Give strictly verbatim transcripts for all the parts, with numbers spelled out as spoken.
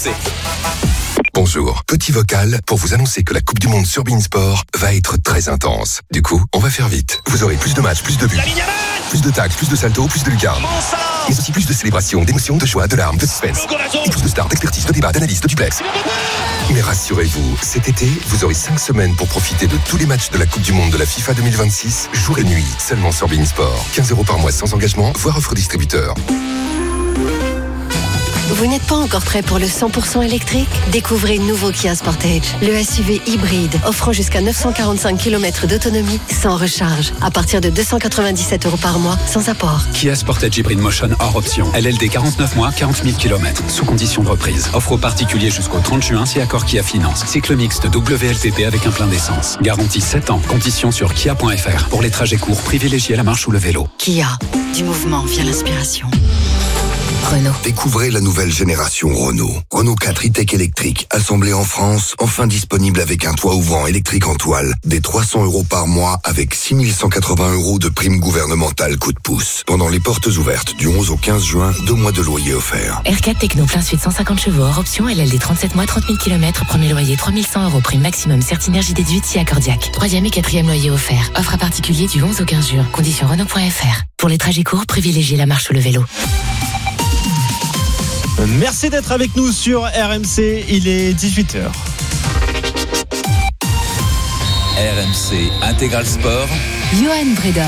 Bonjour, petit vocal pour vous annoncer que la Coupe du Monde sur beIN Sport va être très intense. Du coup, on va faire vite. Vous aurez plus de matchs, plus de buts, plus de tacles, plus de saltos, plus de lucarnes. Mais aussi plus de célébrations, d'émotions, de joie, de larmes, de suspense. Et plus de stars, d'expertise, de débats, d'analyses, de duplex. Mais rassurez-vous, cet été, vous aurez cinq semaines pour profiter de tous les matchs de la Coupe du Monde de la FIFA deux mille vingt-six, jour et nuit, seulement sur beIN Sport. quinze euros par mois sans engagement, voire offre distributeur. Vous n'êtes pas encore prêt pour le cent pour cent électrique ? Découvrez le nouveau Kia Sportage, le S U V hybride offrant jusqu'à neuf cent quarante-cinq kilomètres d'autonomie sans recharge, à partir de deux cent quatre-vingt-dix-sept euros par mois, sans apport. Kia Sportage Hybrid Motion hors option. L L D quarante-neuf mois, quarante mille kilomètres, sous condition de reprise. Offre aux particuliers jusqu'au trente juin si accord Kia Finance. Cycle mixte W L T P avec un plein d'essence. Garantie sept ans. Conditions sur kia point f r. Pour les trajets courts, privilégiez la marche ou le vélo. Kia, du mouvement vient l'inspiration. Renault. Découvrez la nouvelle génération Renault. Renault quatre e-Tech électrique, assemblé en France, enfin disponible avec un toit ouvrant électrique en toile, des trois cents euros par mois avec six mille cent quatre-vingts euros de prime gouvernementale coup de pouce. Pendant les portes ouvertes du onze au quinze juin, deux mois de loyer offerts. R quatre Techno plein suite cent cinquante chevaux hors option, L L D trente-sept mois, trente mille kilomètres, premier loyer trois mille cent euros, prime maximum Certinergie déduite si accordiaque. Troisième et quatrième loyer offert. Offre à particulier du onze au quinze juin. Conditions Renault point f r. Pour les trajets courts, privilégiez la marche ou le vélo. Merci d'être avec nous sur R M C, il est dix-huit heures. R M C Intégral Sport, Johan Bredov.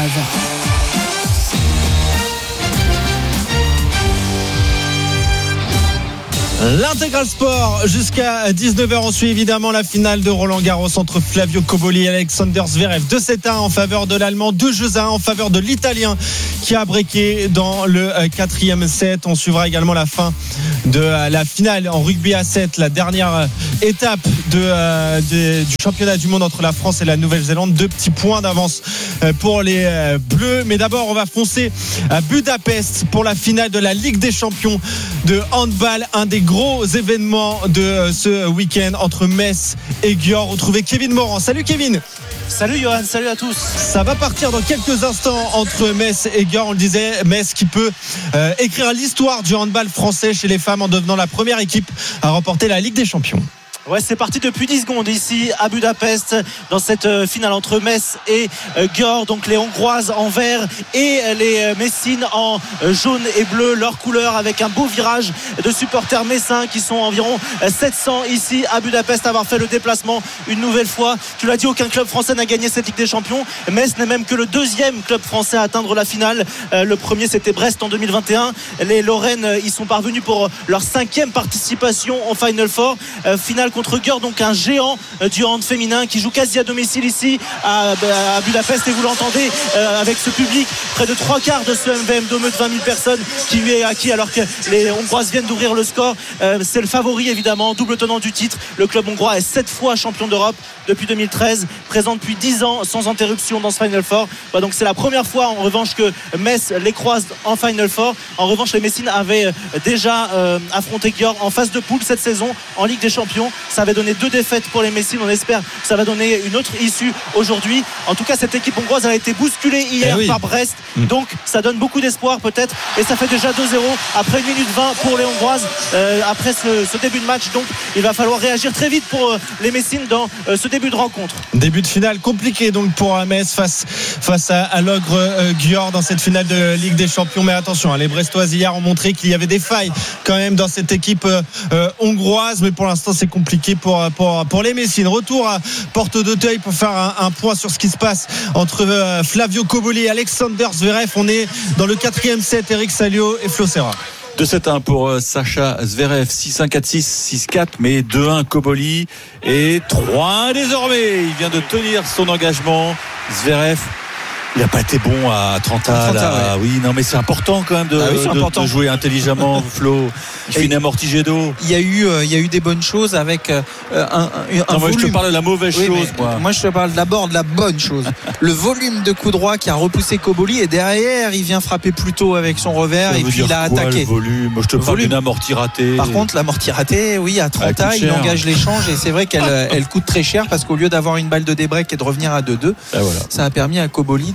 L'Intégral Sport jusqu'à dix-neuf heures. On suit évidemment la finale de Roland Garros entre Flavio Cobolli et Alexander Zverev. deux sept à un en faveur de l'Allemand, deux jeux à un en faveur de l'Italien qui a breaké dans le quatrième set. On suivra également la fin de la finale en rugby à sept, la dernière étape de, euh, de, du championnat du monde entre la France et la Nouvelle-Zélande. Deux petits points d'avance pour les Bleus. Mais d'abord, on va foncer à Budapest pour la finale de la Ligue des Champions de handball. Un des gros événements de ce week-end entre Metz et Győr. Retrouvez Kevin Morand. Salut Kevin. Salut Johan, salut à tous. Ça va partir dans quelques instants entre Metz et Győr. On le disait, Metz qui peut euh, écrire l'histoire du handball français chez les femmes en devenant la première équipe à remporter la Ligue des Champions. Ouais, c'est parti depuis dix secondes ici à Budapest dans cette finale entre Metz et Győr. Donc les Hongroises en vert et les Messines en jaune et bleu, leur couleur, avec un beau virage de supporters messins qui sont environ sept cents ici à Budapest, avoir fait le déplacement une nouvelle fois. Tu l'as dit, aucun club français n'a gagné cette Ligue des Champions. Metz n'est même que le deuxième club français à atteindre la finale. Le premier, c'était Brest en deux mille vingt et un. Les Lorraines y sont parvenus pour leur cinquième participation en Final Four. Finale contre Győr, donc un géant du hand féminin qui joue quasi à domicile ici à, à Budapest, et vous l'entendez euh, avec ce public, près de trois quarts de ce M V M Dome de vingt mille personnes qui lui est acquis alors que les Hongroises viennent d'ouvrir le score. Euh, c'est le favori évidemment, double tenant du titre. Le club hongrois est sept fois champion d'Europe depuis deux mille treize, présent depuis dix ans sans interruption dans ce Final Four. Bah, donc c'est la première fois en revanche que Metz les croise en Final Four. En revanche, les Messines avaient déjà euh, affronté Győr en phase de poule cette saison en Ligue des Champions. Ça avait donné deux défaites pour les Messines. On espère que ça va donner une autre issue aujourd'hui. En tout cas, cette équipe hongroise a été bousculée hier eh oui. par Brest. Mmh. Donc ça donne beaucoup d'espoir peut-être. Et ça fait déjà deux zéro après une minute vingt pour les Hongroises euh, après ce, ce début de match. Donc il va falloir réagir très vite pour euh, les Messines dans euh, ce début de rencontre. Début de finale compliqué donc pour Metz face, face à, à l'ogre euh, Győr dans cette finale de Ligue des Champions. Mais attention, hein, les Brestoises hier ont montré qu'il y avait des failles quand même dans cette équipe euh, euh, hongroise. Mais pour l'instant c'est compliqué pour, pour, pour les Messines. Retour à Porte d'Auteuil pour faire un, un point sur ce qui se passe entre euh, Flavio Cobolli et Alexander Zverev. On est dans le quatrième set. Eric Salio et Flo Serra. deux sept à un pour euh, Sacha Zverev, six un, quatre six, six quatre, mais deux un Cobolli et trois un désormais. Il vient de tenir son engagement. Zverev, il n'a pas été bon à trente à, là. Oui, non, mais c'est important quand même de, ah oui, de, important. de jouer intelligemment, Flo. Il fait une amortigée d'eau. Il y a eu, euh, il y a eu des bonnes choses avec euh, un, un, un non, moi, volume. je te parle de la mauvaise oui, chose. Moi. moi, je te parle d'abord de la bonne chose. Le volume de coups droits qui a repoussé Cobolli, et derrière, il vient frapper plus tôt avec son revers. Ça et puis il a quoi, attaqué. Le volume moi, je te le parle volume. d'une amortie ratée. Par contre, l'amortie ratée, oui, à trente à, il engage l'échange, et c'est vrai qu'elle elle coûte très cher parce qu'au lieu d'avoir une balle de débreak et de revenir à deux deux, voilà. Ça a permis à Cobolli de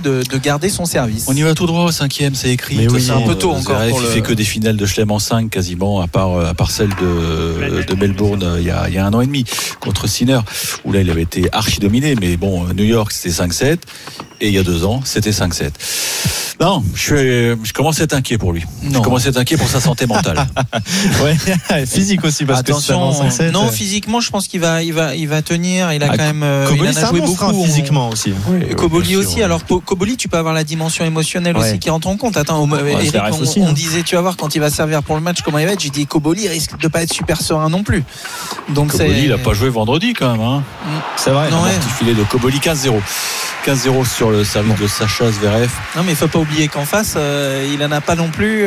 de, de garder son service. On y va tout droit au cinquième, c'est écrit. Mais oui, c'est un peu tôt encore. Zverev, pour il le... fait que des finales de Chelem en cinq quasiment, à part, à part celle de, de Melbourne il y, a, il y a un an et demi contre Sinner, où là il avait été archi dominé. Mais bon, New York c'était cinq sept et il y a deux ans c'était cinq sept. Non, je, suis, je commence à être inquiet pour lui. Non. Je commence à être inquiet pour sa santé mentale. Ouais, physique aussi parce Attention, que cinq sept, non, euh... physiquement, je pense qu'il va, il va, il va tenir. Il a ah, quand même, euh, Koboli, il en a joué beaucoup hein, physiquement aussi. Oui, Koboli aussi. Sûr, alors Koboli, tu peux avoir la dimension émotionnelle ouais. aussi qui rentre en compte. Attends, au, ouais, Eric, on, aussi, on hein. disait, tu vas voir quand il va servir pour le match comment il va être. J'ai dit Koboli risque de pas être super serein non plus. Donc Koboli, c'est... il a pas joué vendredi quand même. Hein. C'est vrai. Non, ouais. Petit filet de Koboli quinze zéro. quinze zéro sur le service bon. de Sacha Zverev. Non, mais il faut pas oublier qu'en face. Euh, il en a pas non plus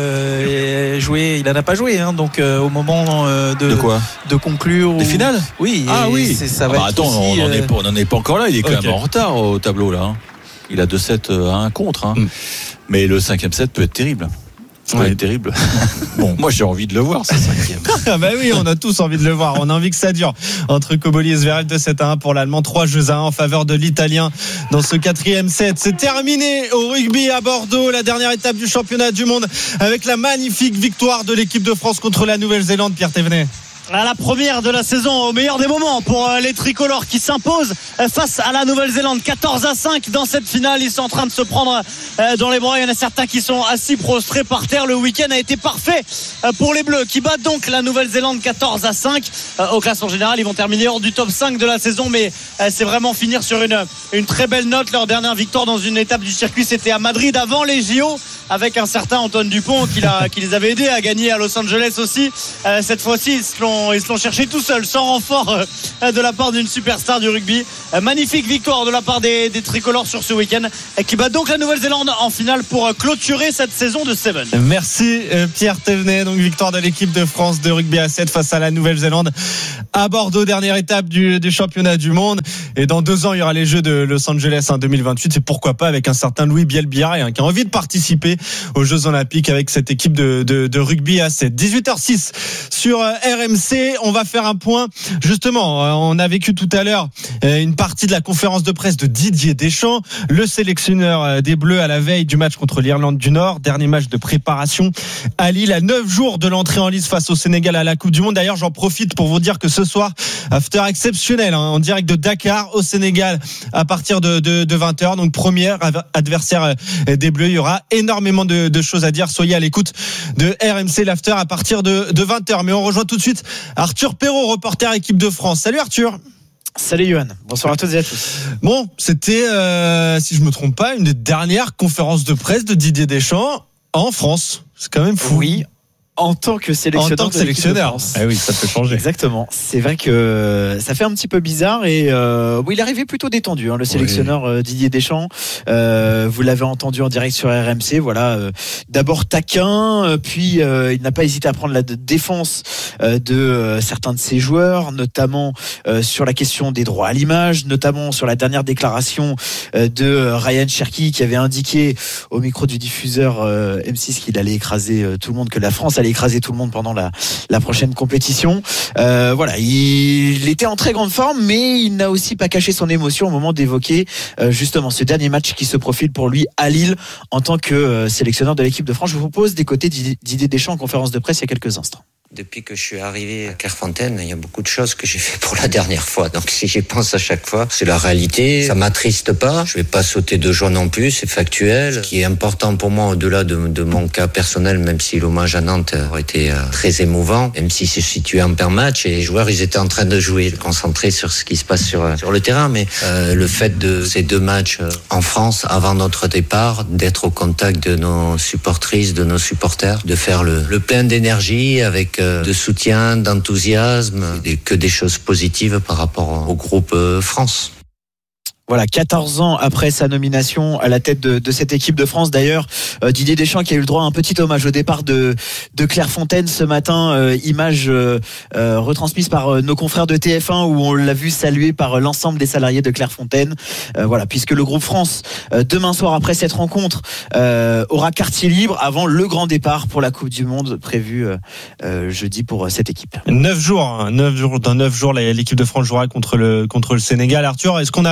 euh, joué, il en a pas joué hein, donc euh, au moment euh, de, de quoi de conclure des ou... finales oui ah oui c'est, ça ah va bah attends aussi, on n'en est, euh... est pas encore là il est quand okay. même en retard au tableau là hein. Il a deux sept à un contre hein. mm. Mais le cinquième set peut être terrible. Ça ouais. être terrible. Bon, moi j'ai envie de le voir, ce cinquième. Ah bah oui, on a tous envie de le voir. On a envie que ça dure. Entre Koboli et Zverev, deux sept à un pour l'Allemand, trois jeux à un en faveur de l'Italien dans ce quatrième set. C'est terminé au rugby à Bordeaux, la dernière étape du championnat du monde avec la magnifique victoire de l'équipe de France contre la Nouvelle-Zélande. Pierre Thévenet. À la première de la saison, au meilleur des moments pour les tricolores qui s'imposent face à la Nouvelle-Zélande, quatorze à cinq dans cette finale. Ils sont en train de se prendre dans les bras. Il y en a certains qui sont assis prostrés par terre. Le week-end a été parfait pour les Bleus qui battent donc la Nouvelle-Zélande quatorze à cinq. Au classement général, ils vont terminer hors du top cinq de la saison, mais c'est vraiment finir sur une, une très belle note. Leur dernière victoire dans une étape du circuit, c'était à Madrid avant les J O, avec un certain Antoine Dupont qui, l'a, qui les avait aidés à gagner à Los Angeles aussi. Cette fois-ci, ils se l'ont Ils se l'ont cherché tout seuls, sans renfort de la part d'une superstar du rugby. Magnifique victoire de la part des, des tricolores sur ce week-end, qui bat donc la Nouvelle-Zélande en finale pour clôturer cette saison de Seven. Merci Pierre Thévenet. Donc victoire de l'équipe de France de rugby à sept face à la Nouvelle-Zélande à Bordeaux, dernière étape du, du championnat du monde. Et dans deux ans, il y aura les Jeux de Los Angeles en deux mille vingt-huit. C'est pourquoi pas avec un certain Louis Bielbiarré hein, qui a envie de participer aux Jeux Olympiques avec cette équipe de, de, de rugby à sept. dix-huit heures six sur R M C. On va faire un point. Justement, on a vécu tout à l'heure une partie de la conférence de presse de Didier Deschamps, le sélectionneur des Bleus à la veille du match contre l'Irlande du Nord, dernier match de préparation à Lille, à neuf jours de l'entrée en lice face au Sénégal à la Coupe du Monde. D'ailleurs, j'en profite pour vous dire que ce soir, after exceptionnel, hein, en direct de Dakar au Sénégal à partir de, de, de vingt heures. Donc, premier adversaire des Bleus. Il y aura énormément de, de choses à dire. Soyez à l'écoute de R M C l'after à partir de, de vingt heures. Mais on rejoint tout de suite Arthur Perrault, reporter équipe de France. Salut Arthur. Salut Johan, bonsoir à toutes et à tous. Bon, c'était, euh, si je me trompe pas, une des dernières conférences de presse de Didier Deschamps en France. C'est quand même fou. Oui. En tant que sélectionneur, en tant que sélectionneur. Ah oui, ça peut changer. Exactement. C'est vrai que ça fait un petit peu bizarre et euh, bon, il est arrivé plutôt détendu, hein, le sélectionneur oui. euh, Didier Deschamps. Euh, vous l'avez entendu en direct sur R M C. Voilà. Euh, d'abord taquin, euh, puis euh, il n'a pas hésité à prendre la défense euh, de euh, certains de ses joueurs, notamment euh, sur la question des droits à l'image, notamment sur la dernière déclaration euh, de euh, Ryan Cherki qui avait indiqué au micro du diffuseur euh, M six qu'il allait écraser euh, tout le monde, que la France allait écraser tout le monde pendant la, la prochaine compétition. Euh, voilà, il, il était en très grande forme, mais il n'a aussi pas caché son émotion au moment d'évoquer euh, justement ce dernier match qui se profile pour lui à Lille en tant que euh, sélectionneur de l'équipe de France. Je vous propose d'écouter Didier Deschamps en conférence de presse il y a quelques instants. Depuis que je suis arrivé à Clairefontaine, il y a beaucoup de choses que j'ai fait pour la dernière fois. Donc si j'y pense à chaque fois, c'est la réalité. Ça m'attriste pas. Je vais pas sauter de joie non plus. C'est factuel. Ce qui est important pour moi, au-delà de, de mon cas personnel, même si l'hommage à Nantes aurait été euh, très émouvant, même si c'est situé en paire match et les joueurs, ils étaient en train de jouer, concentrés sur ce qui se passe sur sur le terrain. Mais euh, le fait de ces deux matchs euh, en France, avant notre départ, d'être au contact de nos supportrices, de nos supporters, de faire le, le plein d'énergie avec de soutien, d'enthousiasme, que des choses positives par rapport au groupe France. Voilà, quatorze ans après sa nomination à la tête de, de cette équipe de France. D'ailleurs, euh, Didier Deschamps qui a eu le droit à un petit hommage au départ de, de Clairefontaine ce matin, euh, image euh, euh, retransmise par euh, nos confrères de T F un où on l'a vu salué par euh, l'ensemble des salariés de Clairefontaine. Euh, voilà, puisque le groupe France, euh, demain soir après cette rencontre, euh, aura quartier libre avant le grand départ pour la Coupe du Monde prévue euh, euh, jeudi pour euh, cette équipe. Neuf jours, hein, neuf jours, dans neuf jours, l'équipe de France jouera contre le contre le Sénégal. Arthur, est-ce qu'on a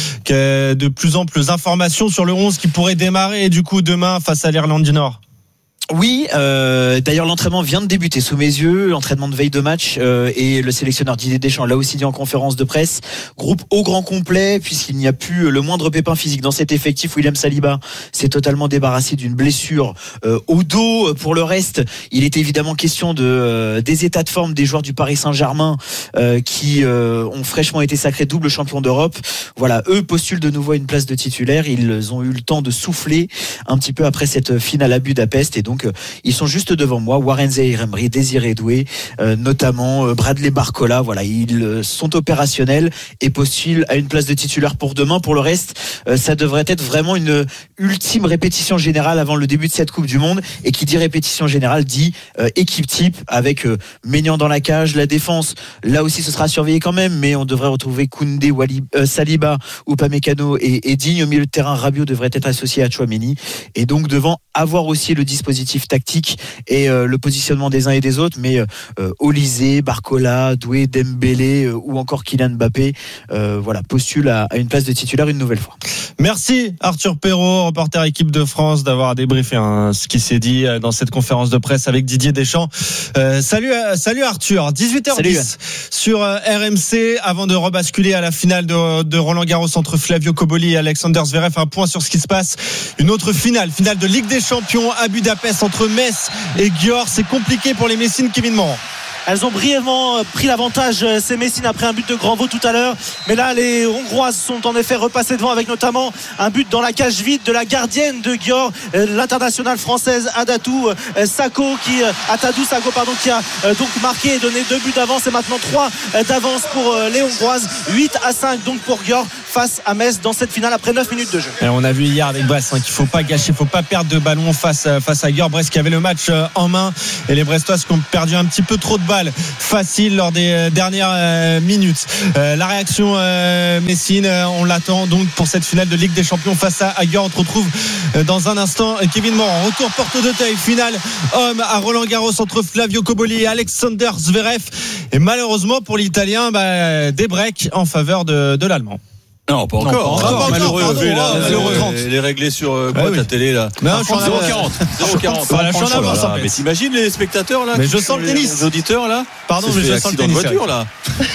de plus amples informations sur le onze qui pourrait démarrer du coup demain face à l'Irlande du Nord. Oui, euh, d'ailleurs l'entraînement vient de débuter sous mes yeux, l'entraînement de veille de match euh, et le sélectionneur Didier Deschamps l'a aussi dit en conférence de presse, groupe au grand complet puisqu'il n'y a plus le moindre pépin physique dans cet effectif. William Saliba s'est totalement débarrassé d'une blessure euh, au dos. Pour le reste, il est évidemment question de euh, des états de forme des joueurs du Paris Saint-Germain euh, qui euh, ont fraîchement été sacrés double champions d'Europe. Voilà, eux postulent de nouveau à une place de titulaire. Ils ont eu le temps de souffler un petit peu après cette finale à Budapest et donc Donc, ils sont juste devant moi, Warren Zaïre-Emery, Désiré Doué, euh, notamment euh, Bradley Barcola. Voilà, ils euh, sont opérationnels et postulent à une place de titulaire pour demain. Pour le reste, euh, ça devrait être vraiment une ultime répétition générale avant le début de cette Coupe du Monde. Et qui dit répétition générale dit euh, équipe type avec euh, Maignan dans la cage, la défense. Là aussi, ce sera surveillé quand même, mais on devrait retrouver Koundé, Wali, euh, Saliba, Upamecano et, et Digne. Au milieu de terrain, Rabiot devrait être associé à Tchouaméni. Et donc devant avoir aussi le dispositif tactique et euh, le positionnement des uns et des autres, mais euh, Olysée, Barcola, Doué, Dembélé euh, ou encore Kylian Mbappé euh, voilà, postule à, à une place de titulaire une nouvelle fois. Merci Arthur Perrault, reporter équipe de France, d'avoir débriefé hein, ce qui s'est dit dans cette conférence de presse avec Didier Deschamps. Euh, salut, salut Arthur, dix-huit heures dix salut. Sur euh, R M C, avant de rebasculer à la finale de, de Roland Garros entre Flavio Cobolli et Alexander Zverev. Un point sur ce qui se passe, une autre finale, finale de Ligue des Champions à Budapest entre Metz et Győr. C'est compliqué pour les Messines, Kevin Morand. Elles ont brièvement pris l'avantage, ces Messines, après un but de Granvaux tout à l'heure. Mais là, les Hongroises sont en effet repassées devant avec notamment un but dans la cage vide de la gardienne de Győr, l'internationale française Adatou Sako, qui, Atadou Sako, pardon, qui a donc marqué et donné deux buts d'avance et maintenant trois d'avance pour les Hongroises. huit à cinq donc pour Győr face à Metz dans cette finale après neuf minutes de jeu. Et on a vu hier avec Brest hein, qu'il ne faut pas gâcher, il ne faut pas perdre de ballon face, face à Győr. Brest qui avait le match en main et les Brestoises qui ont perdu un petit peu trop de balles facile lors des dernières minutes. Euh, la réaction euh, Messine, on l'attend donc pour cette finale de Ligue des Champions face à Győr. On te retrouve dans un instant. Kevin Morand, retour porte d'Auteuil, finale homme à Roland Garros entre Flavio Cobolli et Alexander Zverev. Et malheureusement pour l'Italien, bah, des breaks en faveur de, de l'Allemand. Non, pas encore. Non, pas encore. Malheureux. Pardon, vu, là, oh, les, les réglés sur euh, quoi, ah, oui. ta télé là. zéro quarante zéro quarante Voilà, je suis en avance. Mais t'imagines les spectateurs là? Mais je sens le tennis. Les auditeurs là. Pardon, mais je sens le tennis. De voiture là.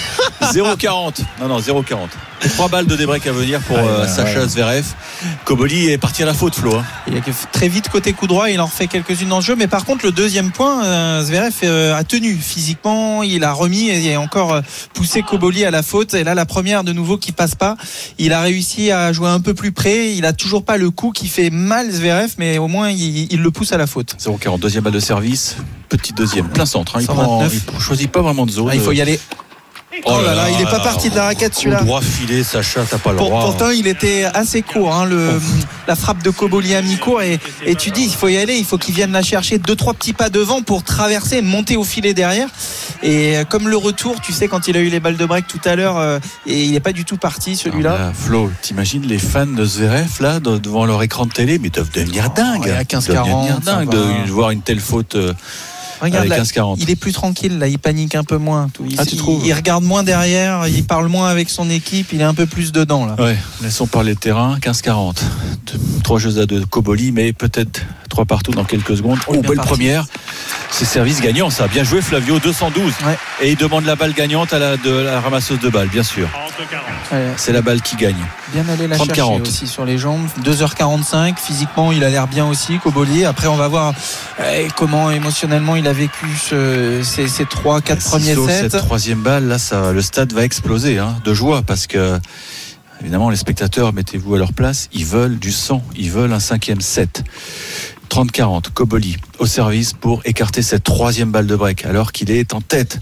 zéro quarante Non, non, zéro quarante Trois balles de débreak à venir pour ah, euh, ouais, Sacha ouais. Zverev. Cobolli est parti à la faute, Flo. Hein. Il a très vite côté coup droit, il en refait quelques-unes dans le jeu. Mais par contre, le deuxième point, euh, Zverev euh, a tenu physiquement. Il a remis et a encore euh, poussé Cobolli à la faute. Et là, la première de nouveau qui passe pas. Il a réussi à jouer un peu plus près. Il a toujours pas le coup qui fait mal Zverev, mais au moins il, il le pousse à la faute. zéro quarante Deuxième balle de service. Petit deuxième, plein centre. Hein. Il, prend, il choisit pas vraiment de zone. Ah, il faut y aller. Oh, oh là là, il n'est pas parti de la raquette celui-là. Droit filé, Sacha, t'as pas le droit. Pourtant, il était assez court, hein, le, la frappe de Cobolli à mi-court. Et, et tu dis, il faut y aller, il faut qu'il vienne la chercher deux, trois petits pas devant pour traverser, monter au filet derrière. Et comme le retour, tu sais, quand il a eu les balles de break tout à l'heure, euh, et il n'est pas du tout parti celui-là. Ah, Flo, t'imagines les fans de Zverev là, devant leur écran de télé, mais ils doivent devenir dingues. Oh, à quinze quarante dingue de voir une telle faute. Euh, Regarde, là, il est plus tranquille là, il panique un peu moins. Il, ah, tu il, trouves il regarde moins derrière, il parle moins avec son équipe, il est un peu plus dedans là. Ouais, laissons parler le terrain. quinze quarante Trois jeux à deux de Cobolli, mais peut-être trois partout dans quelques secondes. Oh, belle parti. Première. C'est service gagnant, ça. Bien joué Flavio, deux cent douze Ouais. Et il demande la balle gagnante à la, de, la ramasseuse de balles, bien sûr. Ouais. C'est la balle qui gagne. Bien aller la chercher aussi sur les jambes. deux heures quarante-cinq Physiquement, il a l'air bien aussi, Cobolli. Après, on va voir eh, comment émotionnellement il a vécu ce, ces, ces trois quatre premiers sets. Cette troisième balle, là, ça, le stade va exploser hein, de joie parce que évidemment, les spectateurs, mettez-vous à leur place, ils veulent du sang, ils veulent un cinquième set. trente quarante Cobolli au service pour écarter cette troisième balle de break alors qu'il est en tête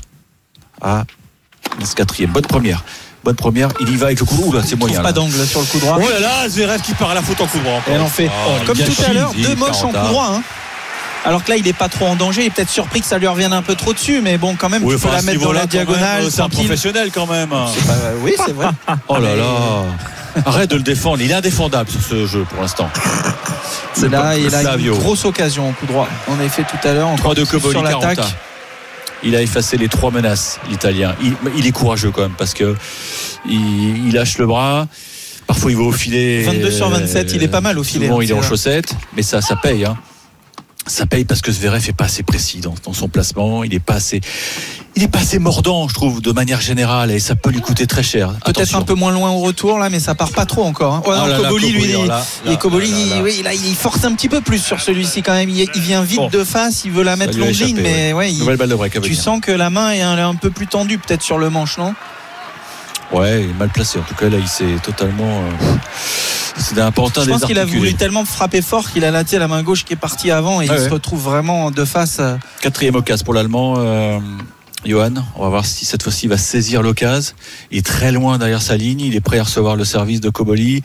à ce quatrième. Bonne première. Bonne première, il y va avec le coup droit. Ouh là, c'est moyen. Il trouve pas d'angle sur le coup droit. Oh là là, Zverev qui part à la faute en coup droit. Et elle en fait, oh, comme tout à l'heure, deux moches en coup droit. Hein. Alors que là, il n'est pas trop en danger. Il est peut-être surpris que ça lui revienne un peu trop dessus, mais bon, quand même, oui, tu peux la mettre dans la diagonale. Même, c'est un professionnel quand même. C'est pas... Oui, c'est vrai. Oh là là. Arrête de le défendre. Il est indéfendable sur ce jeu pour l'instant. C'est là, il a une grosse occasion en coup droit. On a fait tout à l'heure. trois de Cobolli sur l'attaque. Il a effacé les trois menaces, l'Italien. Il, il est courageux quand même parce que il, il lâche le bras. Parfois il va au filet. vingt-deux sur vingt-sept, il est pas mal au filet. Bon, hein, il est en là. chaussettes, mais ça, ça paye. Hein. Ça paye parce que Zverev est pas assez précis dans, dans son placement. Il est pas assez, il est pas assez mordant, je trouve, de manière générale, et ça peut lui coûter très cher. Peut-être Attention. un peu moins loin au retour là, mais ça part pas trop encore. Hein. Ouais, Ah non, là là, Koboli, lui, Koboli, il, là, et là, Koboli, là, là. oui, là, il force un petit peu plus sur celui-ci quand même. Il, il vient vite Bon. de face, il veut la mettre lui a longue ligne, échappé, mais ouais. ouais, il- Nouvelle balle de break à tu venir. sens que la main est un, un peu plus tendue peut-être sur le manche, non? Ouais, il est mal placé. En tout cas, là, il s'est totalement. Euh... C'est un pantin Je pense qu'il a désarticulé. voulu tellement frapper fort qu'il a la, la main gauche qui est partie avant et Ah il ouais. se retrouve vraiment de face. Quatrième occasion pour l'Allemand, euh, Johan. On va voir si cette fois-ci il va saisir l'occasion. Il est très loin derrière sa ligne. Il est prêt à recevoir le service de Koboli.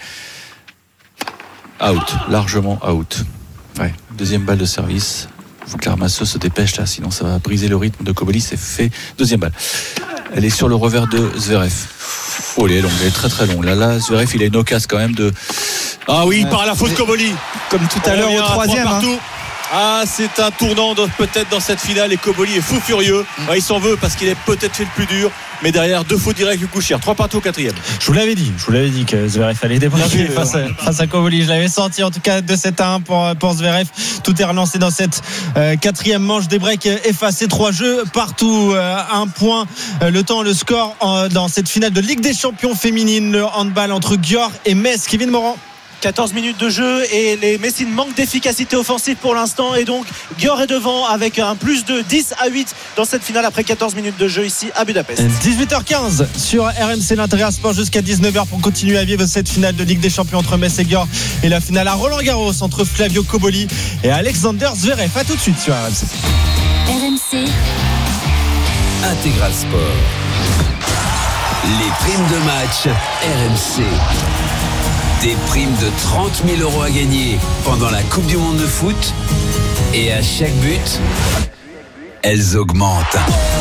Out, largement out. Ouais, deuxième balle de service. Il faut que l'Armasseux se dépêche là, sinon ça va briser le rythme de Koboli. C'est fait. Deuxième balle. Elle est sur le revers de Zverev. Oh, elle est longue, elle est très très longue. Là, là, Zverev, il a une occasion quand même de. Ah oui, il Ouais. part à la faute de Koboli. Comme tout à On l'heure revient au à trois troisième. hein. partout. Ah, c'est un tournant de- peut-être dans cette finale et Koboli est fou furieux. Ouais, il s'en veut parce qu'il a peut-être fait le plus dur, mais derrière deux fautes directs du coup cher. Trois partout au quatrième. Je vous l'avais dit, je vous l'avais dit que Zverev allait débriller face, à- face à Koboli. Je l'avais senti en tout cas deux sept à un pour, pour Zverev. Tout est relancé dans cette euh, quatrième manche. Des breaks effacés, trois jeux partout, euh, un point. Euh, le temps, le score en- dans cette finale de Ligue des Champions féminine. Le handball entre Győr et Metz. Kevin Morand. quatorze minutes de jeu et les Messines manquent d'efficacité offensive pour l'instant et donc Győr est devant avec un plus de dix à huit dans cette finale après quatorze minutes de jeu ici à Budapest. dix-huit heures quinze sur R M C l'Intérieur Sport jusqu'à dix-neuf heures pour continuer à vivre cette finale de Ligue des Champions entre Metz et Győr et la finale à Roland-Garros entre Flavio Koboli et Alexander Zverev. À tout de suite sur R M C. R M C Intégral Sport. Les primes de match R M C. Des primes de trente mille euros à gagner pendant la Coupe du Monde de foot. Et à chaque but, elles augmentent.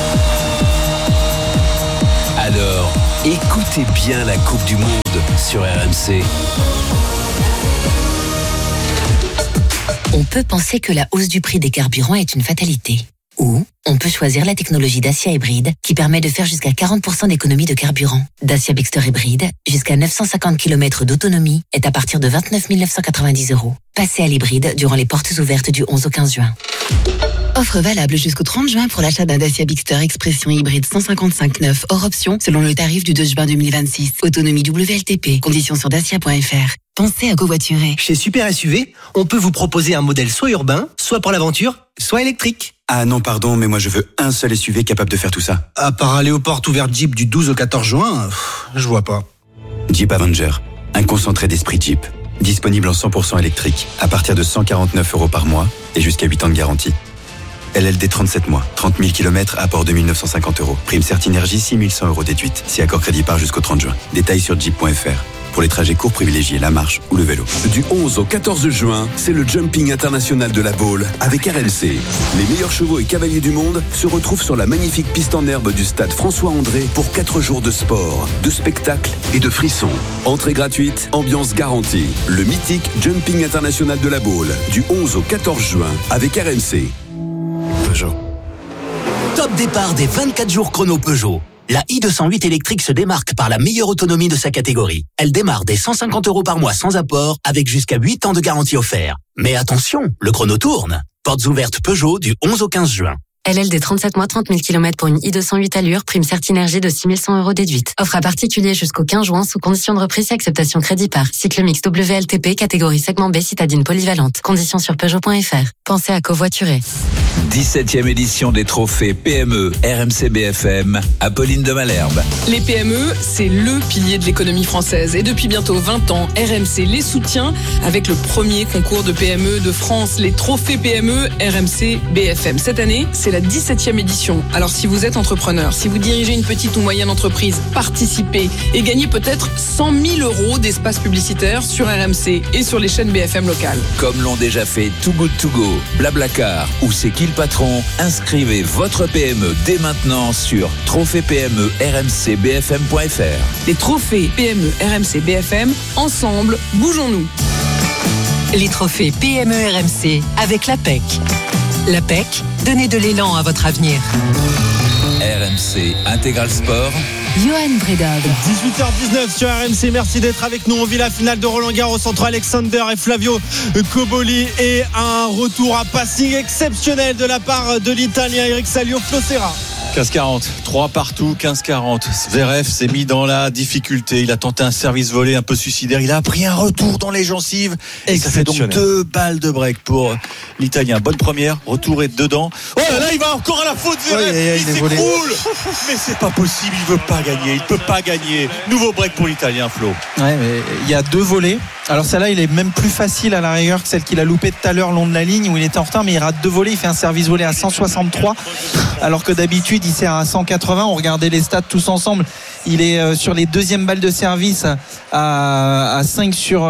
Alors, écoutez bien la Coupe du Monde sur R M C. On peut penser que la hausse du prix des carburants est une fatalité. Ou on peut choisir la technologie Dacia Hybride qui permet de faire jusqu'à quarante pour cent d'économie de carburant. Dacia Bixter Hybride, jusqu'à neuf cent cinquante kilomètres d'autonomie, est à partir de vingt-neuf mille neuf cent quatre-vingt-dix euros. Passez à l'hybride durant les portes ouvertes du onze au quinze juin. Offre valable jusqu'au trente juin pour l'achat d'un Dacia Bixter Expression hybride cent cinquante-cinq neuf hors option selon le tarif du deux juin deux mille vingt-six. Autonomie W L T P. Conditions sur dacia point f r. Pensez à covoiturer. Chez Super S U V, on peut vous proposer un modèle soit urbain, soit pour l'aventure, soit électrique. Ah non, pardon, mais moi je veux un seul S U V capable de faire tout ça. À part aller aux portes ouvertes Jeep du douze au quatorze juin, pff, je vois pas. Jeep Avenger, un concentré d'esprit Jeep. Disponible en cent pour cent électrique, à partir de cent quarante-neuf euros par mois et jusqu'à huit ans de garantie. L L D trente-sept mois, trente mille kilomètres, apport deux mille neuf cent cinquante euros. Prime Certinergie six mille cent euros déduite. Si accord crédit part jusqu'au trente juin. Détails sur jeep point f r. Pour les trajets courts, privilégiez la marche ou le vélo. Du onze au quatorze juin, c'est le Jumping International de la Baule avec R M C. Les meilleurs chevaux et cavaliers du monde se retrouvent sur la magnifique piste en herbe du stade François-André pour quatre jours de sport, de spectacles et de frissons. Entrée gratuite, ambiance garantie. Le mythique Jumping International de la Baule du onze au quatorze juin avec R M C. Peugeot. Top départ des vingt-quatre jours chrono Peugeot. La i deux cent huit électrique se démarque par la meilleure autonomie de sa catégorie. Elle démarre dès cent cinquante euros par mois sans apport, avec jusqu'à huit ans de garantie offert. Mais attention, le chrono tourne. Portes ouvertes Peugeot du onze au quinze juin. L L D trente-sept mois, trente mille kilomètres pour une i deux cent huit allure, prime Certinergie de six mille cent euros déduite. Offre à particulier jusqu'au quinze juin sous condition de reprise et acceptation crédit par. Cycle mix W L T P, catégorie segment B, citadine polyvalente. Conditions sur peugeot point f r. Pensez à covoiturer. dix-septième édition des trophées P M E R M C B F M, Apolline de Malherbe. Les P M E, c'est le pilier de l'économie française. Et depuis bientôt vingt ans, R M C les soutient avec le premier concours de P M E de France, les trophées P M E R M C B F M. Cette année, c'est la dix-septième édition. Alors si vous êtes entrepreneur, si vous dirigez une petite ou moyenne entreprise, participez et gagnez peut-être cent mille euros d'espace publicitaire sur R M C et sur les chaînes B F M locales. Comme l'ont déjà fait Too Good To Go, Blablacar ou C'est qui le patron, inscrivez votre P M E dès maintenant sur trophée P M E R M C B F M point f r. Les trophées P M E R M C B F M, ensemble, bougeons-nous. Les trophées P M E R M C avec l'A P E C. L'A P E C, donnez de l'élan à votre avenir. R M C Intégral Sport, Johan Bredov. dix-huit heures dix-neuf sur R M C. Merci d'être avec nous. On vit la finale de Roland-Garros entre Alexander et Flavio Cobolli et un retour à passing exceptionnel de la part de l'Italien Eric Salio Flocera. quinze quarante, trois partout, quinze quarante. Zverev s'est mis dans la difficulté. Il a tenté un service volé un peu suicidaire. Il a pris un retour dans les gencives. Et ça fait donc deux balles de break pour l'Italien. Bonne première, retour et dedans. Oh là là, il va encore à la faute, Zverev. Ouais, ouais, il, il s'écroule. Mais c'est pas possible, il veut pas gagner. Il peut pas gagner. Nouveau break pour l'Italien, Flo. Ouais, mais il y a deux volets. Alors celle-là, il est même plus facile à la rigueur que celle qu'il a loupée tout à l'heure long de la ligne où il était en retard, mais il rate deux volets. Il fait un service volé à cent soixante-trois, alors que d'habitude il sert à cent quatre-vingts. On regardait les stats tous ensemble. Il est sur les deuxièmes balles de service à, à cinq sur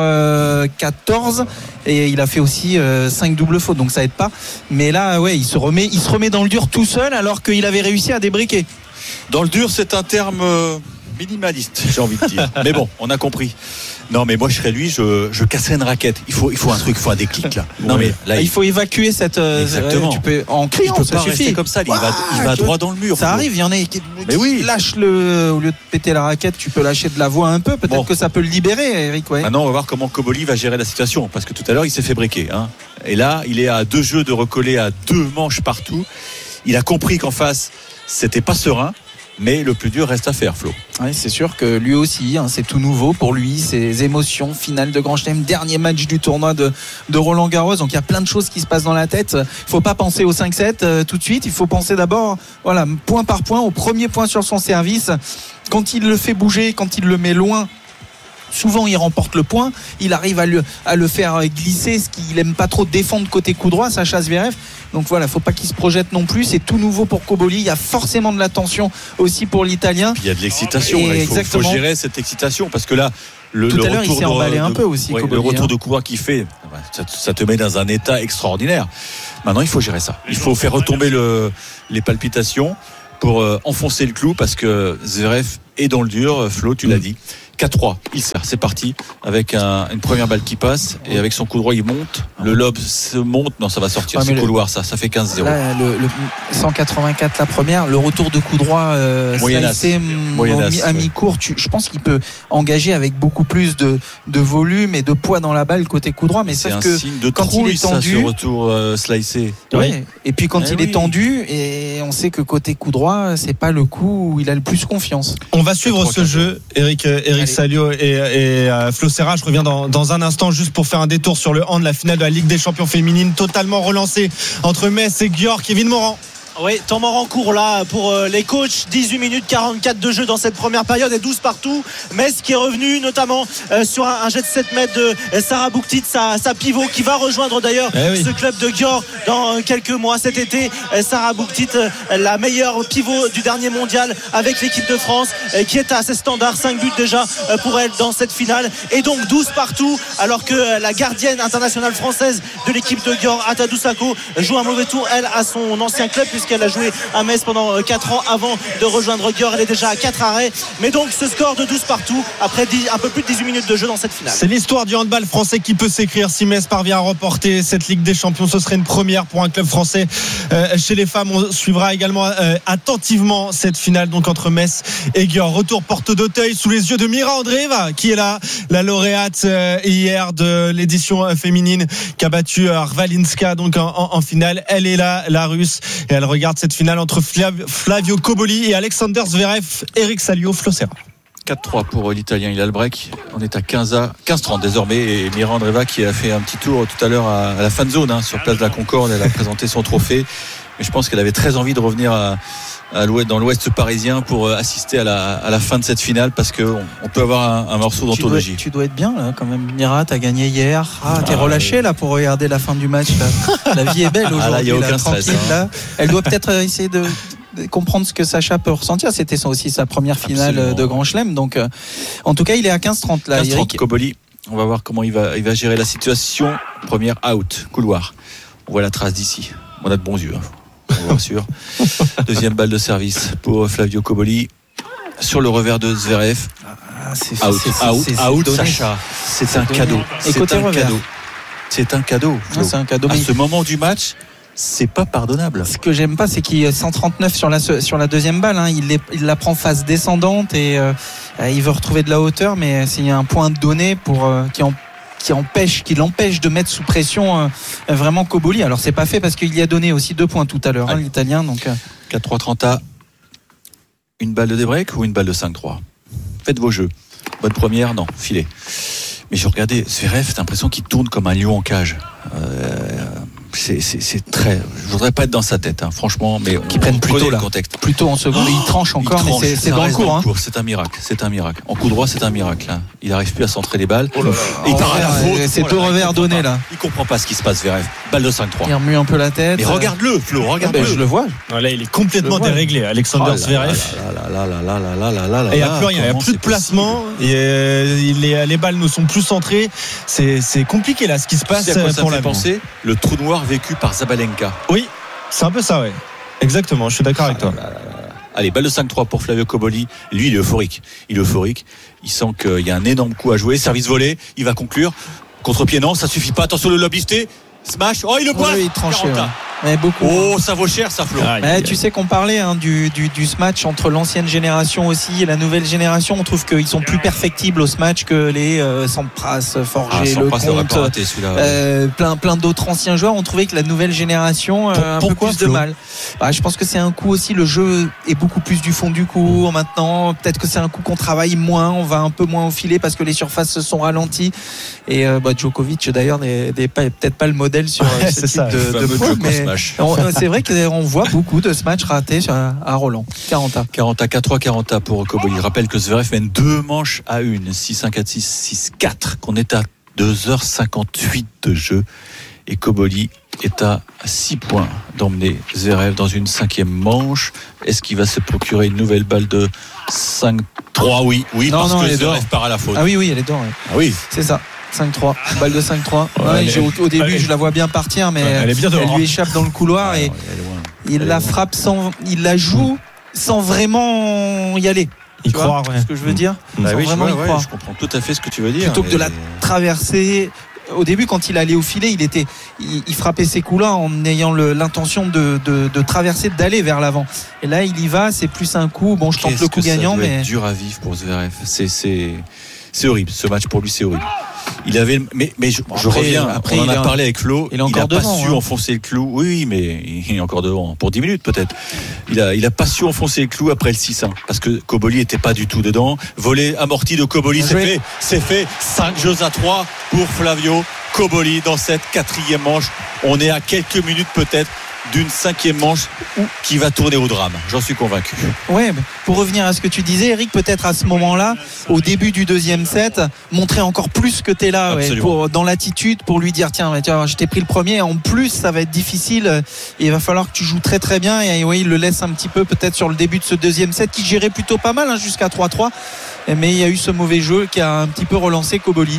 quatorze et il a fait aussi cinq doubles fautes, donc ça aide pas. Mais là, ouais, il se remet, il se remet dans le dur tout seul alors qu'il avait réussi à débriquer. Dans le dur, c'est un terme minimaliste, j'ai envie de dire. Mais bon, on a compris. Non, mais moi je serais lui, je, je casserais une raquette. Il faut, il faut un truc, il faut un déclic là. Non, ouais. mais là, il faut évacuer cette. Exactement. Tu peux en criant, il peut ça pas suffit. Rester comme ça. Il ouais, va, il va droit dans le mur. Ça faut. Arrive, il y en a qui, mais oui. lâche le au lieu de péter la raquette, tu peux lâcher de la voix un peu. Peut-être bon. que ça peut le libérer, Eric. Ouais. Maintenant, on va voir comment Cobolli va gérer la situation, parce que tout à l'heure il s'est fait briquer. Hein. Et là, il est à deux jeux de recoller à deux manches partout. Il a compris qu'en face, c'était pas serein. Mais le plus dur reste à faire, Flo. Oui, c'est sûr que lui aussi, hein, c'est tout nouveau pour lui, ses émotions, finale de Grand Chelem, dernier match du tournoi de, de Roland-Garros. Donc il y a plein de choses qui se passent dans la tête. Il ne faut pas penser au cinq sept euh, tout de suite. Il faut penser d'abord, voilà, point par point, au premier point sur son service. Quand il le fait bouger, quand il le met loin, souvent il remporte le point, il arrive à le, à le faire glisser, ce qu'il n'aime pas trop défendre côté coup droit, Sacha Zverev. Donc voilà, il ne faut pas qu'il se projette non plus. C'est tout nouveau pour Cobolli. Il y a forcément de la tension aussi pour l'Italien. Puis il y a de l'excitation. Là. Il faut, faut gérer cette excitation parce que là, le, tout le à l'heure, retour il s'est emballé de, un peu aussi. Ouais, le retour de couloir qu'il fait, ça, ça te met dans un état extraordinaire. Maintenant, il faut gérer ça. Il faut faire retomber le, les palpitations pour euh, enfoncer le clou parce que Zverev est dans le dur. Flo, tu l'as dit. quatre trois, il sert, c'est parti avec un, une première balle qui passe et avec son coup droit il monte, le lob se monte, non ça va sortir, ouais, c'est le couloir ça, ça fait quinze zéro. Là, le, le cent quatre-vingt-quatre la première, le retour de coup droit euh, slicé à mi-court, tu, je pense qu'il peut engager avec beaucoup plus de, de volume et de poids dans la balle côté coup droit, mais c'est sauf un que signe de quand trouille, il est tendu, ça, ce retour euh, slicé. Oui. Oui. Et puis quand eh il oui. est tendu, et on sait que côté coup droit, c'est pas le coup où il a le plus confiance. On va suivre ce jeu, Eric, Eric Salio et et euh, Flo Serra. Je reviens dans, dans un instant juste pour faire un détour sur le hand, la finale de la Ligue des Champions féminine totalement relancée entre Metz et Győr. Kevin Morand. Oui, temps mort en cours là pour les coachs. dix-huit minutes quarante-quatre de jeu dans cette première période et douze partout. Metz qui est revenu notamment euh, sur un, un jet de sept mètres de Sarah Bouktit, sa, sa pivot qui va rejoindre d'ailleurs eh oui. ce club de Győr dans quelques mois cet été. Sarah Bouktit, la meilleure pivot du dernier mondial avec l'équipe de France qui est à ses standards. cinq buts déjà pour elle dans cette finale. Et donc douze partout alors que la gardienne internationale française de l'équipe de Győr, Atadou Sako, joue un mauvais tour elle à son ancien club puisqu'elle a joué à Metz pendant quatre ans avant de rejoindre Győr. Elle est déjà à quatre arrêts, mais donc ce score de douze partout après dix, un peu plus de dix-huit minutes de jeu dans cette finale. C'est l'histoire du handball français qui peut s'écrire si Metz parvient à remporter cette Ligue des Champions. Ce serait une première pour un club français. Euh, chez les femmes, on suivra également euh, attentivement cette finale donc entre Metz et Győr. Retour porte d'Auteuil sous les yeux de Mira Andreeva qui est là, la lauréate euh, hier de l'édition euh, féminine qui a battu euh, Rvalinska donc en, en, en finale. Elle est là, la Russe, et elle regarde cette finale entre Flavio Cobolli et Alexander Zverev. Eric Salio, Flo Serra. quatre trois pour l'Italien, il a le break. On est à quinze trente désormais et Mira Andreeva qui a fait un petit tour tout à l'heure à, à la fan zone hein, sur place de la Concorde. Elle a présenté son trophée, mais je pense qu'elle avait très envie de revenir à, à l'ouest, dans l'ouest parisien pour assister à la, à la fin de cette finale parce qu'on on peut avoir un, un morceau d'anthologie. Tu dois, tu dois être bien là quand même, Mira, t'as gagné hier. Ah, t'es ah, relâché oui. là pour regarder la fin du match là. La vie est belle aujourd'hui. Ah, là, il y a aucun là, stress. Hein. Là. Elle doit peut-être essayer de comprendre ce que Sacha peut ressentir. C'était aussi sa première finale Absolument. de Grand Chelem. Donc, euh, en tout cas, il est à quinze trente là. quinze trente, Cobolli. On va voir comment il va, il va gérer la situation. Première out, couloir. On voit la trace d'ici. On a de bons yeux, hein. On vous rassure. Deuxième balle de service pour Flavio Cobolli. Sur le revers de Zverev. Ah, c'est, out, c'est, c'est, out, c'est, c'est out, donné. Sacha. C'est, c'est un donné. cadeau. Et c'est côté un revers. cadeau. C'est un cadeau. Ah, c'est un cadeau. À ce moment du match, c'est pas pardonnable. Ce que j'aime pas, c'est qu'il est cent trente-neuf sur la, sur la deuxième balle, hein. il, les, il la prend face descendante et euh, il veut retrouver de la hauteur, mais c'est un point donné pour, euh, qui, en, qui, empêche, qui l'empêche de mettre sous pression euh, vraiment Cobolli. Alors c'est pas fait parce qu'il y a donné aussi deux points tout à l'heure, hein, l'Italien. Donc euh... quatre trois trente A, une balle de débreak ou une balle de cinq trois? Faites vos jeux. Bonne première, non, filet. Mais je regardais Zverev, t'as l'impression qu'il tourne comme un lion en cage. Euh, c'est, c'est, c'est très. Je voudrais pas être dans sa tête, hein, franchement, mais qui prennent plutôt là, le contexte. Plutôt en seconde. Oh, il tranche encore, il tranche, mais c'est, c'est dans le cours. Hein. C'est un miracle, c'est un miracle. En coup droit, c'est un miracle. Hein. Il n'arrive plus à centrer les balles. Oh là là. Et il part à la faute. C'est deux revers donnés là. Il comprend pas ce qui se passe, Zverev. Balle de cinq trois. Il remue un peu la tête. Mais regarde-le, Flo, regarde-le. Ah ben, je le vois. Là, il est complètement déréglé, Alexander Zverev. Et il n'y a plus rien, il n'y a plus de placement. Et les balles ne sont plus centrées. C'est, c'est compliqué là, ce qui se passe pour la penser. Le trou noir vécu par Zabalenka. Oui, c'est un peu ça, ouais. Exactement, je suis d'accord avec toi. Allez, balle de cinq trois pour Flavio Cobolli. Lui, il est euphorique. Il est euphorique. Il sent qu'il y a un énorme coup à jouer. Service volé. Il va conclure. Contre-pied, non, ça suffit pas. Attention, le lob listé. Smash. Oh, il le pointe. Oui, il tranche. Ouais, beaucoup. Oh, ça vaut cher, ça, Flo. Ah, mais tu sais qu'on parlait hein, du, du, du match entre l'ancienne génération aussi et la nouvelle génération. On trouve qu'ils sont plus perfectibles au match que les euh, Sampras, Forger, ah, Lecomte, euh, plein, plein d'autres anciens joueurs. On trouvait que la nouvelle génération euh, a un peu plus de mal. Bah, je pense que c'est un coup aussi. Le jeu est beaucoup plus du fond du court maintenant. Peut-être que c'est un coup qu'on travaille moins. On va un peu moins au filet parce que les surfaces se sont ralenties. Et euh, bah, Djokovic d'ailleurs n'est, n'est pas, peut-être pas le modèle sur ouais, ce type ça, de, de point, mais on, c'est vrai qu'on voit beaucoup de ce match raté à Roland. quarante A. quarante A, quatre trois, quarante A pour Cobolli. Je rappelle que Zverev mène deux manches à une, six un, quatre six, six quatre, qu'on est à deux heures cinquante-huit de jeu. Et Cobolli est à six points d'emmener Zverev dans une cinquième manche. Est-ce qu'il va se procurer une nouvelle balle de cinq trois? Oui, oui, non, parce non, que Zverev part à la faute. Ah oui, oui, elle est d'or. Ouais. Ah oui. C'est ça. cinq trois, balle de cinq trois. Ouais, ouais, est, au, au début, elle, je la vois bien partir, mais elle, est bien elle dehors, lui échappe dans le couloir et il la frappe sans, il la joue sans vraiment y aller. Il croit, ouais. Ce que je veux dire. Bah sans oui, vraiment je, y ouais, croire. Je comprends tout à fait ce que tu veux dire. Plutôt que de la traverser. Au début, quand il allait au filet, il était, il, il frappait ces coups-là en ayant le, l'intention de, de, de traverser, d'aller vers l'avant. Et là, il y va. C'est plus un coup. Bon, je tente Qu'est-ce le coup que gagnant, ça doit mais être dur à vivre pour Zverev. C'est, c'est, c'est horrible. Ce match pour lui, c'est horrible. Il avait, mais, mais je, bon, je après, reviens. Après, on en a un, parlé avec Flo. Il, est encore il a devant, pas su hein. enfoncer le clou. Oui, mais il est encore devant pour dix minutes peut-être. Il a, il a pas su enfoncer le clou après le six un parce que Cobolli était pas du tout dedans. Volé amorti de Cobolli, c'est fait, c'est fait. cinq jeux à trois pour Flavio Cobolli dans cette quatrième manche. On est à quelques minutes peut-être d'une cinquième manche qui va tourner au drame. J'en suis convaincu. Ouais, pour revenir à ce que tu disais, Eric, peut-être à ce moment-là, au début du deuxième set, montrer encore plus que t'es là, ouais, pour, dans l'attitude, pour lui dire tiens, tiens, je t'ai pris le premier. En plus, ça va être difficile. Et il va falloir que tu joues très très bien. Et oui, il le laisse un petit peu peut-être sur le début de ce deuxième set qui gérait plutôt pas mal hein, jusqu'à trois trois. Mais il y a eu ce mauvais jeu qui a un petit peu relancé Cobolli.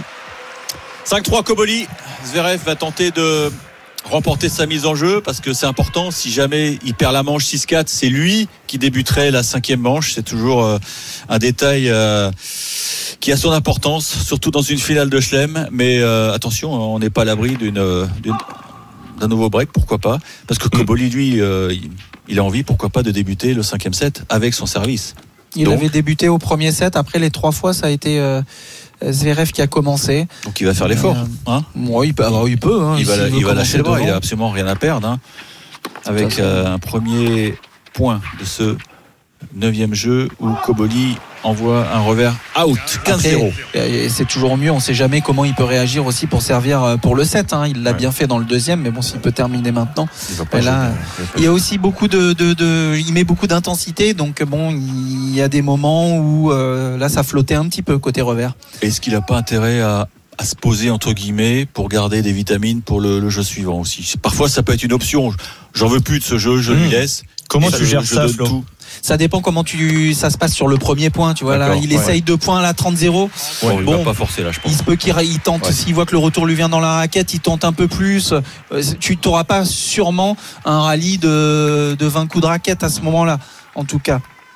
cinq trois Cobolli. Zverev va tenter de remporter sa mise en jeu parce que c'est important. Si jamais il perd la manche six quatre, c'est lui qui débuterait la cinquième manche. C'est toujours euh, un détail euh, qui a son importance, surtout dans une finale de Chelem. Mais euh, attention, on n'est pas à l'abri d'une, d'une, d'un nouveau break, pourquoi pas. Parce que Cobolli, lui, euh, il, il a envie, pourquoi pas, de débuter le cinquième set avec son service. Il Donc, avait débuté au premier set. Après les trois fois, ça a été euh, Zverev qui a commencé. Donc il va faire l'effort. Euh, hein ouais, il peut. Alors, il peut. Hein, il va, il va lâcher le bras. Il a absolument rien à perdre. Hein, avec euh, un premier point de ce neuvième jeu où Cobolli envoie un revers out, quinze zéro. Après, c'est toujours mieux, on ne sait jamais comment il peut réagir aussi pour servir pour le set. Hein. Il l'a ouais. bien fait dans le deuxième, mais bon, s'il peut terminer maintenant. Il, là, il y a aussi beaucoup de, de, de, il met beaucoup d'intensité, donc bon, il y a des moments où euh, là, ça flottait un petit peu côté revers. Est-ce qu'il n'a pas intérêt à à se poser entre guillemets pour garder des vitamines pour le, le jeu suivant aussi? Parfois ça peut être une option. J'en veux plus de ce jeu, je mmh. lui laisse. Comment tu gères ça, Flo? Tout. Ça dépend comment tu, ça se passe sur le premier point, tu vois. D'accord, là, il ouais. essaye deux points là, trente zéro. Ouais, bon, il va pas forcer là, je pense. Il se peut qu'il il tente, ouais. s'il voit que le retour lui vient dans la raquette, il tente un peu plus. Tu t'auras pas sûrement un rallye de, de vingt coups de raquette à ce moment-là, en tout cas.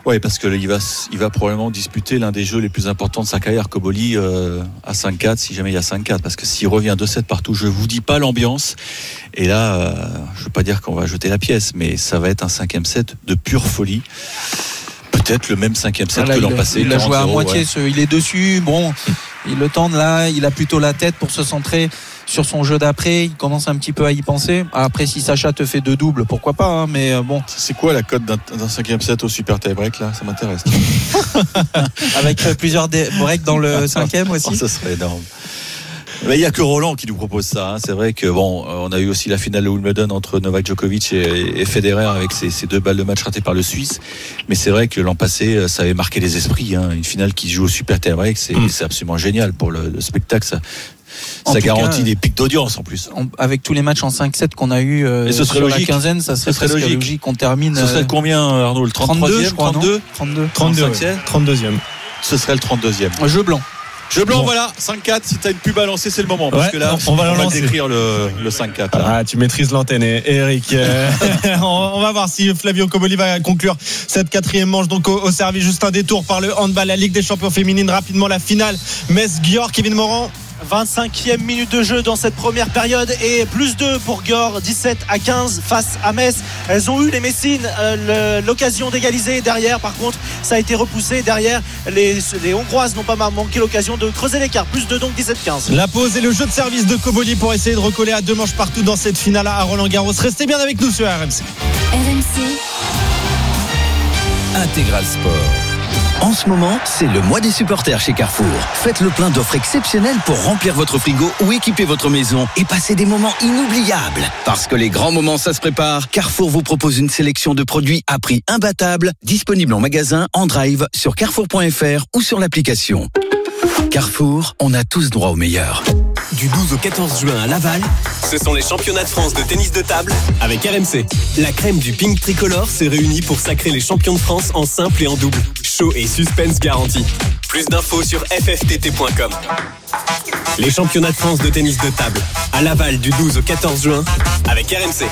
Oui, parce que il va, il va probablement disputer l'un des jeux les plus importants de sa carrière, Koboli, euh, à cinq quatre, si jamais il y a cinq quatre. Parce que s'il revient deux sept partout, je vous dis pas l'ambiance. Et là, euh, je veux pas dire qu'on va jeter la pièce, mais ça va être un cinquième set de pure folie. Peut-être le même cinquième set voilà, que l'an il, passé. Il a joué à moitié, ouais. ce, il est dessus. Bon, il le tente là, il a plutôt la tête pour se centrer sur son jeu d'après. Il commence un petit peu à y penser. Après, si Sacha te fait deux doubles, pourquoi pas, hein, mais euh, bon. C'est quoi la cote d'un, d'un cinquième set au super tie break là? Ça m'intéresse. Avec euh, plusieurs dé- breaks dans le cinquième aussi. Oh, ça serait énorme. Mais il n'y a que Roland qui nous propose ça. Hein. C'est vrai que bon, on a eu aussi la finale de Wimbledon entre Novak Djokovic et, et Federer avec ces, ces deux balles de match ratées par le Suisse. Mais c'est vrai que l'an passé, ça avait marqué les esprits. Hein. Une finale qui se joue au super tie-break, c'est, mm. c'est absolument génial pour le, le spectacle. Ça, ça garantit cas, des pics d'audience en plus. On, avec tous les matchs en cinq sept qu'on a eu euh, et ce serait sur logique. La quinzaine, ça serait, ce serait logique. logique qu'on termine. Ce serait combien, Arnaud? Le trente-troisième, trente-deux, je crois, trente-deux, trente-deux, trente-deux, trente-deuxième. Ce serait le trente-deuxième. Jeu blanc. Jeu blanc, bon. Voilà, cinq quatre, si tu as une pub à lancer, c'est le moment. Parce ouais, que là, on, on va, on va lancer. décrire le, le cinq quatre. Ah, tu maîtrises l'antenne, Eric. Euh, on va voir si Flavio Koboli va conclure cette quatrième manche. Donc, au, au service, juste un détour par le handball, la Ligue des champions féminines. Rapidement, la finale. Metz-Győr, Kevin Morand. vingt-cinquième minute de jeu dans cette première période et plus deux pour Győr, dix-sept à quinze face à Metz. Elles ont eu, les Messines, euh, l'occasion d'égaliser derrière. Par contre, ça a été repoussé derrière. Les, les Hongroises n'ont pas manqué l'occasion de creuser l'écart. Plus deux, donc dix-sept quinze. La pause et le jeu de service de Koboli pour essayer de recoller à deux manches partout dans cette finale à Roland-Garros. Restez bien avec nous sur R M C. R M C Intégral Sport. En ce moment, c'est le mois des supporters chez Carrefour. Faites le plein d'offres exceptionnelles pour remplir votre frigo ou équiper votre maison et passer des moments inoubliables. Parce que les grands moments, ça se prépare, Carrefour vous propose une sélection de produits à prix imbattable, disponibles en magasin, en drive, sur carrefour point f r ou sur l'application. Carrefour, on a tous droit au meilleur. Du douze au quatorze juin à Laval, ce sont les championnats de France de tennis de table avec R M C. La crème du ping tricolore se réunit pour sacrer les champions de France en simple et en double. Show et suspense garantis. Plus d'infos sur f f t t point com. Les championnats de France de tennis de table à Laval du douze au quatorze juin avec R M C.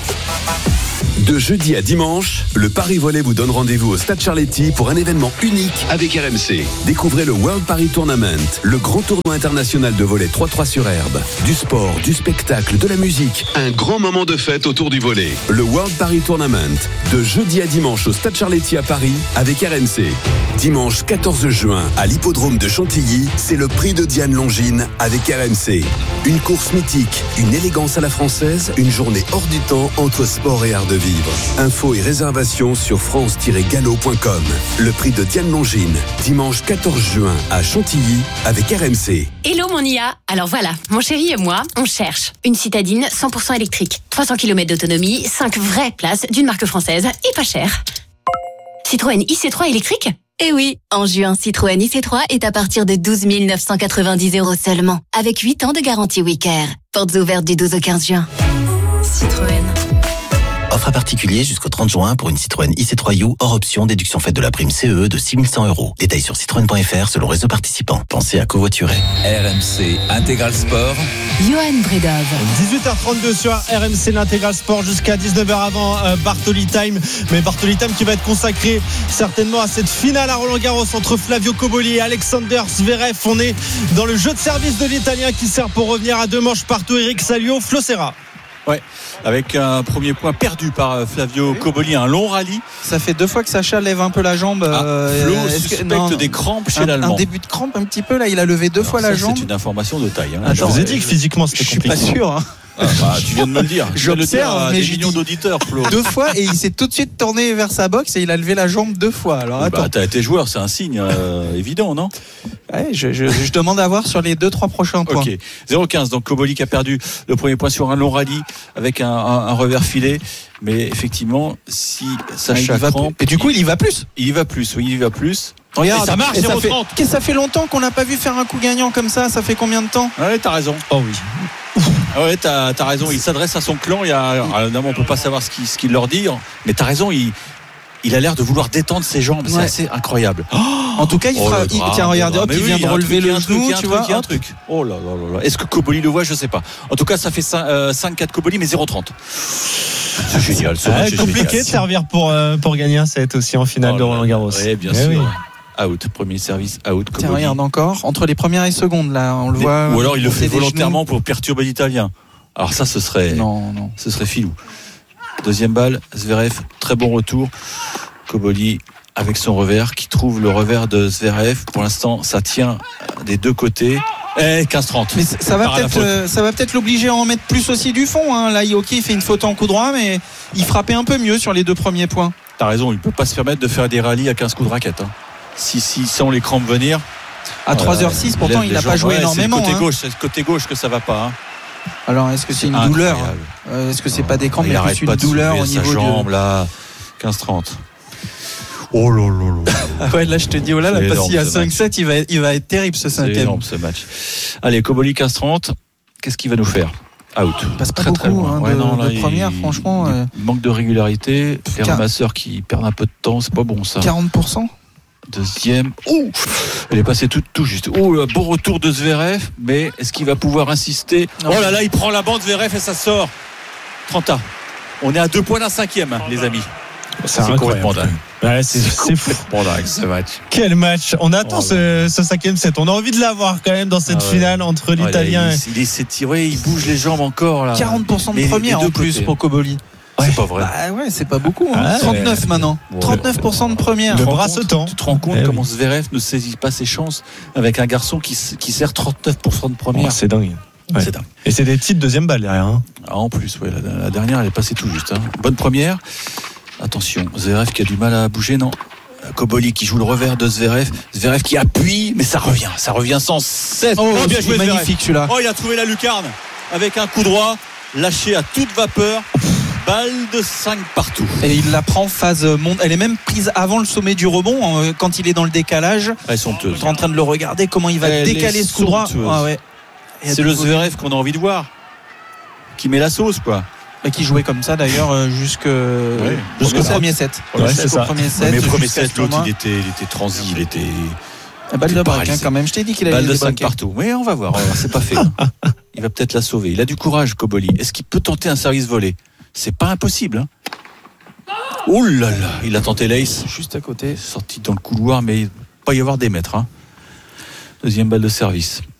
De jeudi à dimanche, le Paris Volley vous donne rendez-vous au Stade Charletti pour un événement unique avec R M C. Découvrez le World Paris Tournament, le grand tournoi international de volley trois trois sur herbe. Du sport, du spectacle, de la musique, un grand moment de fête autour du volley. Le World Paris Tournament, de jeudi à dimanche au Stade Charletti à Paris avec R M C. Dimanche quatorze juin à l'hippodrome de Chantilly, c'est le prix de Diane Longines avec R M C. Une course mythique, une élégance à la française, une journée hors du temps entre sport et art de vivre. Infos et réservations sur france tiret galop point com. Le prix de Diane Longines, dimanche quatorze juin à Chantilly avec R M C. Hello mon I A. Alors voilà, mon chéri et moi, on cherche une citadine cent pour cent électrique, trois cents kilomètres d'autonomie, cinq vraies places d'une marque française et pas cher. Citroën I C trois électrique ? Eh oui, en juin, Citroën I C trois est à partir de douze mille neuf cent quatre-vingt-dix euros seulement, avec huit ans de garantie Wicker. Portes ouvertes du douze au quinze juin. Citroën. Offre à particulier jusqu'au trente juin pour une Citroën I C trois U hors option, déduction faite de la prime C E E de six mille cent euros. Détails sur citroën point f r selon réseau participant. Pensez à covoiturer. R M C Intégral Sport. Johan Bredov. dix-huit heures trente-deux sur R M C, l'Intégral Sport jusqu'à dix-neuf heures avant euh, Bartoli Time. Mais Bartoli Time qui va être consacré certainement à cette finale à Roland-Garros entre Flavio Koboli et Alexander Zverev. On est dans le jeu de service de l'Italien qui sert pour revenir à deux manches partout. Eric Salio, Flo Serra. Ouais, avec un premier point perdu par Flavio Koboli, un long rallye. Ça fait deux fois que Sacha lève un peu la jambe. Ah, euh, Flo suspecte que, non, des crampes chez un, l'Allemand. Un début de crampe un petit peu, là, il a levé deux Alors fois ça, la jambe. C'est une information de taille. Hein. Attends, je vous ai dit que physiquement c'était compliqué. Je suis pas sûr. Hein. Ah bah, tu viens de me le dire. Je J'observe, mais des millions d'auditeurs, Flo. Deux fois et il s'est tout de suite tourné vers sa boxe et il a levé la jambe deux fois. Alors oui, attends. Bah, t'as été joueur, c'est un signe euh, évident, non? Ouais, je, je, je demande à voir sur les deux trois prochains points. Ok. zéro quinze. Donc Koboli qui a perdu le premier point sur un long rallye avec un, un, un revers filé. Mais effectivement, si Sacha va crampe, et du coup il y va plus. Il y va plus. Oui, il y va plus. Regarde, et ça marche. Et ça, fait, fait, ça fait longtemps qu'on n'a pas vu faire un coup gagnant comme ça. Ça fait combien de temps? Ouais, t'as raison. Oh oui. Ah ouais, t'as, t'as raison. Il s'adresse à son clan. Il y a, alors, évidemment, on peut pas savoir ce qu'il, ce qu'il leur dit, mais t'as raison. Il, il a l'air de vouloir détendre ses jambes. C'est Ouais. assez incroyable. Oh En tout cas, il oh, fera. le Il, drame, tiens, regardez, hop, mais il oui, vient y de a un relever truc, y a le un truc, genou, y a un tu truc, vois. y a un hop. truc. Oh là là là là. Est-ce que Koboli le voit? Je sais pas. En tout cas, ça fait cinq quatre Koboli, mais zéro trente. C'est génial. Ce Ah, match est compliqué génial. de servir pour, euh, pour gagner un set aussi en finale Oh de là Roland là. Garros. Oui, bien Eh sûr. oui. Out, premier service, out. Tiens, Koboli. regarde encore. Entre les premières et secondes, là, on le Mais- voit. ou alors il le monter fait des volontairement genoux. pour perturber l'Italien. Alors ça, ce serait, Non, non. ce serait filou. Deuxième balle, Zverev, très bon retour. Koboli avec son revers, qui trouve le revers de Zverev. Pour l'instant, ça tient des deux côtés. Eh, quinze trente. Mais ça ça va peut-être, euh, ça va peut-être l'obliger à en mettre plus aussi du fond. Hein. Là, Ioki fait une faute en coup droit, mais il frappait un peu mieux sur les deux premiers points. T'as raison, il peut pas se permettre de faire des rallyes à quinze coups de raquette. Hein. Si, si, sent les crampes venir. À trois heures six, pourtant, lève il n'a les pas jambes. joué Ouais, énormément. C'est le côté hein. gauche, c'est le côté gauche que ça va pas. Hein. Alors, est-ce que c'est une Incroyable. douleur euh, Est-ce que c'est pas des crampes, Il mais arrête plus pas une de douleur soulever au sa niveau jambe de. là. quinze trente. Oh là là là. Ah ouais, là, je te dis, oh là, là, C'est parce énorme, qu'il y a ce cinq match. sept, il va, il va être terrible ce C'est cinquième. énorme ce match. Allez, Koboli quinze trente. Qu'est-ce qu'il va nous faire? Out. Il passe pas très, très beaucoup loin. hein, Ouais, de, non, là, de première, il- franchement. il euh, manque de régularité. Les Car- ramasseurs qui perdent un peu de temps, c'est pas bon ça. quarante pour cent. Deuxième. Oh, elle est passée tout, tout juste. Oh, le bon retour de Zverev, mais est-ce qu'il va pouvoir insister? Non. Oh là là, il prend la bande Zverev et ça sort. trente A. On est à deux points d'un cinquième, les amis. C'est incroyable. complètement dingue. Ouais, c'est c'est fou. Complètement dingue ce match. Quel match. On attend Oh ce, ce cinquième set. On a envie de l'avoir quand même dans cette Ah ouais. finale entre Oh, l'Italien il, il, il s'est tiré, il bouge les jambes encore là. quarante pour cent de Mais première les deux en plus côtés. pour Koboli. C'est pas vrai. Bah ouais, c'est pas beaucoup. Hein. Ah, trente-neuf ouais. maintenant. Ouais. trente-neuf pour cent de première. Le Tu te rends bras compte- se tend. Tu te rends compte Eh oui. comment Zverev ne saisit pas ses chances avec un garçon qui, s- qui sert trente-neuf pour cent de première. Oh, c'est dingue. Ouais. C'est dingue. Et c'est des petites deuxième balles derrière. Hein. Ah, en plus, ouais, la, la dernière, elle est passée tout juste. Hein. Bonne première. Attention, Zverev qui a du mal à bouger, non. Koboli qui joue le revers de Zverev. Zverev qui appuie, mais ça revient. Ça revient sans cesse. Oh, bien joué, Zverev. magnifique celui-là. Oh, il a trouvé la lucarne avec un coup droit lâché à toute vapeur. Balle de cinq partout. Et il la prend phase monte. Elle est même prise avant le sommet du rebond euh, quand il est dans le décalage. Elle est somptueuse. Tu es en train de le regarder comment il va Elle décaler est ce coup droit. somptueuse. Ah ouais. Et C'est le Zverev qu'on a envie de voir. Qui met la sauce, quoi. Et qui jouait comme ça d'ailleurs euh, jusque Ouais. jusqu'au Jusqu'au premier set. Ouais, c'est Jusqu'au ça. premier set. Mais premier jusqu'à set, ce l'autre, moment. il était, il était transi, il était. Ah, balle il de était braque hein, paralysé. quand même. Je t'ai dit qu'il allait Balle de les cinq débraquer. partout. Mais on va voir, on va voir, c'est pas fait. hein. Il va peut-être la sauver. Il a du courage, Koboli. Est-ce qu'il peut tenter un service volé? C'est pas impossible. Hein. Oh là là, il a tenté l'ace. Juste à côté. Sorti dans le couloir, mais il va pas y avoir des mètres. Hein. Deuxième balle de service.